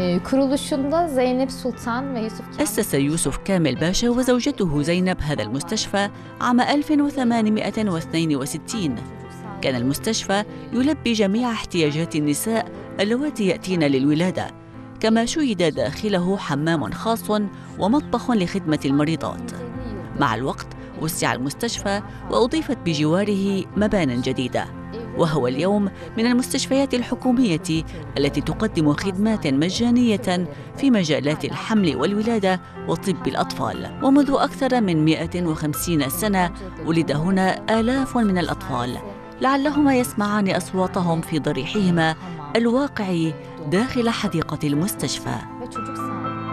Kuruluşunda Zeynep Sultan ve Yusuf Kamil. أسس يوسف كامل باشا وزوجته زينب هذا المستشفى عام 1862. كان المستشفى يلبي جميع احتياجات النساء اللواتي يأتين للولادة، كما شيد داخله حمام خاص ومطبخ لخدمة المريضات. مع الوقت وسع المستشفى وأضيفت بجواره مبانٍ جديدة، وهو اليوم من المستشفيات الحكومية التي تقدم خدمات مجانية في مجالات الحمل والولادة وطب الأطفال. ومنذ أكثر من 150 سنة ولد هنا آلاف من الأطفال، لعلهما يسمعان أصواتهم في ضريحهما الواقع داخل حديقة المستشفى.